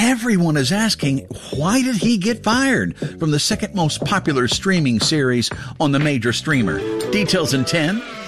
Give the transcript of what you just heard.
everyone is asking, why did he get fired from the second most popular streaming series on the major streamer? Details in 10,